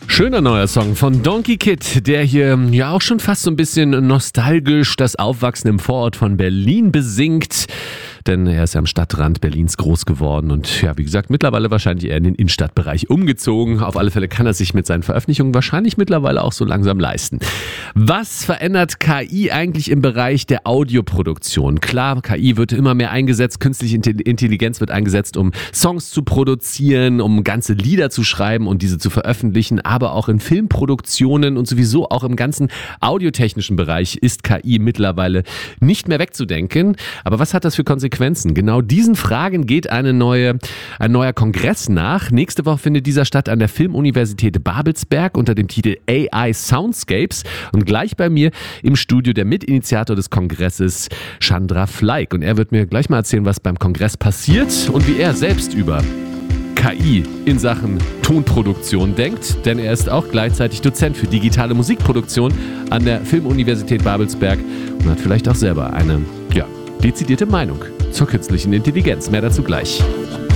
Schöner neuer Song von Donkey Kid, der hier ja auch schon fast so ein bisschen nostalgisch das Aufwachsen im Vorort von Berlin besingt. Denn er ist ja am Stadtrand Berlins groß geworden und ja, wie gesagt, mittlerweile wahrscheinlich eher in den Innenstadtbereich umgezogen. Auf alle Fälle kann er sich mit seinen Veröffentlichungen wahrscheinlich mittlerweile auch so langsam leisten. Was verändert KI eigentlich im Bereich der Audioproduktion? Klar, KI wird immer mehr eingesetzt, künstliche Intelligenz wird eingesetzt, um Songs zu produzieren, um ganze Lieder zu schreiben und diese zu veröffentlichen, aber auch in Filmproduktionen und sowieso auch im ganzen audiotechnischen Bereich ist KI mittlerweile nicht mehr wegzudenken. Aber was hat das für Konsequenzen? Genau diesen Fragen geht ein neuer Kongress nach. Nächste Woche findet dieser statt an der Filmuniversität Babelsberg unter dem Titel AI Soundscapes. Und gleich bei mir im Studio der Mitinitiator des Kongresses, Chandra Fleig. Und er wird mir gleich mal erzählen, was beim Kongress passiert und wie er selbst über KI in Sachen Tonproduktion denkt, denn er ist auch gleichzeitig Dozent für digitale Musikproduktion an der Filmuniversität Babelsberg und hat vielleicht auch selber eine dezidierte Meinung zur künstlichen Intelligenz. Mehr dazu gleich.